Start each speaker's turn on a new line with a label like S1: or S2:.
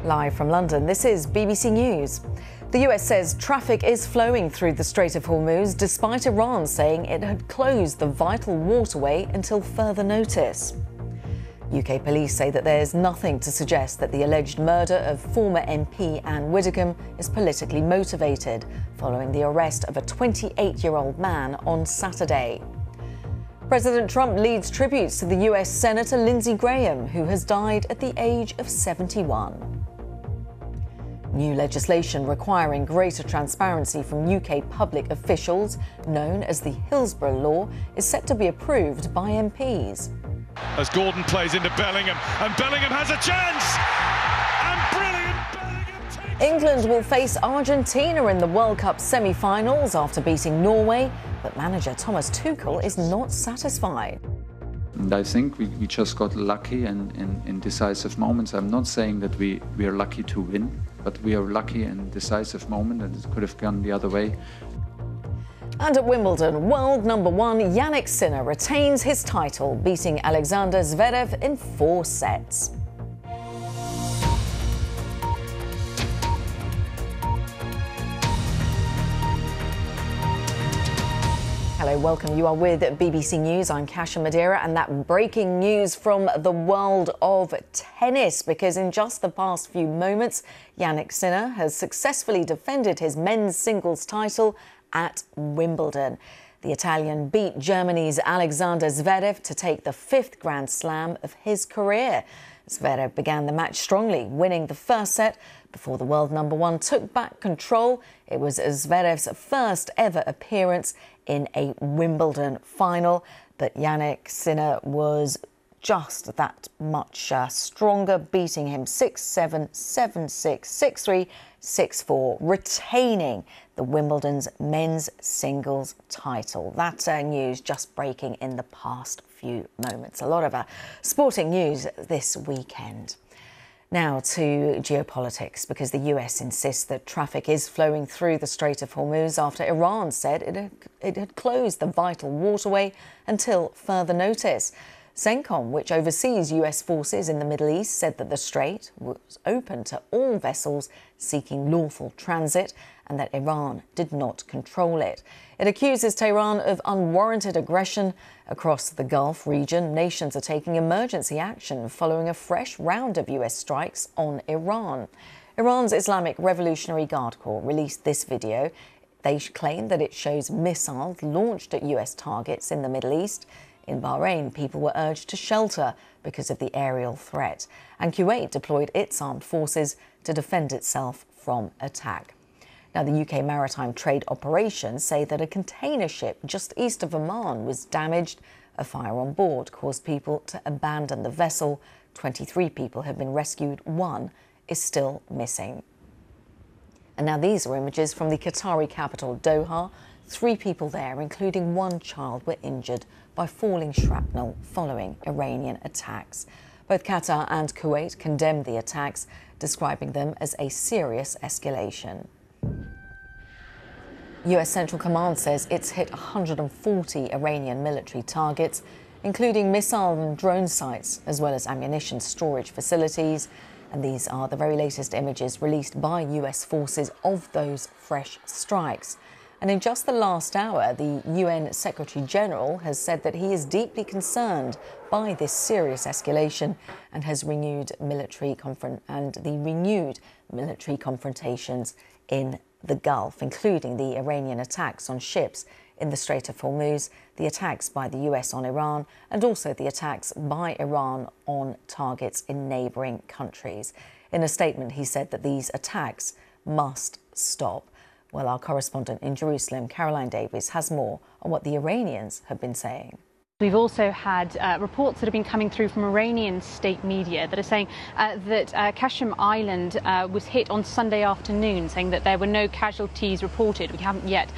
S1: Live from London, this is BBC News. The US says traffic is flowing through the Strait of Hormuz despite Iran saying it had closed the vital waterway until further notice. UK police say that there's nothing to suggest that the alleged murder of former MP Anne Widdecombe is politically motivated, following the arrest of a 28-year-old man on Saturday. President Trump leads tributes to the US Senator Lindsey Graham, who has died at the age of 71. New legislation requiring greater transparency from UK public officials, known as the Hillsborough Law, is set to be approved by MPs.
S2: As Gordon plays into Bellingham, and Bellingham has a chance! And brilliant! Bellingham takes
S1: England will face Argentina in the World Cup semi-finals after beating Norway, but manager Thomas Tuchel is not satisfied.
S3: And I think we just got lucky in decisive moments. I'm not saying that we are lucky to win, but we are lucky in decisive moment, and it could have gone the other way.
S1: And at Wimbledon, world number one Jannik Sinner retains his title, beating Alexander Zverev in 4 sets. Hello, welcome. You are with BBC News. I'm Kasia Madeira, and that breaking news from the world of tennis, because in just the past few moments, Jannik Sinner has successfully defended his men's singles title at Wimbledon. The Italian beat Germany's Alexander Zverev to take the 5th Grand Slam of his career. Zverev began the match strongly, winning the first set before the world number one took back control. It was Zverev's first ever appearance in a Wimbledon final, but Jannik Sinner was just that much stronger, beating him 6-7, 7-6, 6-3, 6-4, retaining the Wimbledon's men's singles title. That news just breaking in the past few moments. A lot of sporting news this weekend. Now to geopolitics, because the US insists that traffic is flowing through the Strait of Hormuz after Iran said it had closed the vital waterway until further notice. CENTCOM, which oversees US forces in the Middle East, said that the strait was open to all vessels seeking lawful transit and that Iran did not control it. It accuses Tehran of unwarranted aggression across the Gulf region. Nations are taking emergency action following a fresh round of US strikes on Iran. Iran's Islamic Revolutionary Guard Corps released this video. They claim that it shows missiles launched at US targets in the Middle East. In Bahrain, people were urged to shelter because of the aerial threat. And Kuwait deployed its armed forces to defend itself from attack. Now, the UK Maritime Trade Operations say that a container ship just east of Oman was damaged. A fire on board caused people to abandon the vessel. 23 people have been rescued. 1 is still missing. And now these are images from the Qatari capital, Doha. 3 people there, including 1 child, were injured by falling shrapnel following Iranian attacks. Both Qatar and Kuwait condemned the attacks, describing them as a serious escalation. US Central Command says it's hit 140 Iranian military targets, including missile and drone sites, as well as ammunition storage facilities. And these are the very latest images released by US forces of those fresh strikes. And in just the last hour, the UN Secretary-General has said that he is deeply concerned by this serious escalation and has renewed military confrontations in the Gulf, including the Iranian attacks on ships in the Strait of Hormuz, the attacks by the US on Iran, and also the attacks by Iran on targets in neighbouring countries. In a statement, he said that these attacks must stop. Well, our correspondent in Jerusalem, Caroline Davies, has more on what the Iranians have been saying.
S4: We've also had reports that have been coming through from Iranian state media that are saying that Qashm Island was hit on Sunday afternoon, saying that there were no casualties reported. We haven't yet